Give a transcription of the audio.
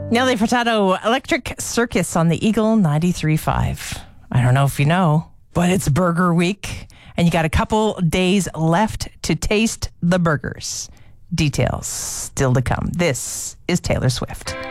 Nelly Furtado, Electric Circus on the Eagle 93.5. I don't know if you know, but it's Burger Week, and you got a couple days left to taste the burgers. Details still to come. This is Taylor Swift.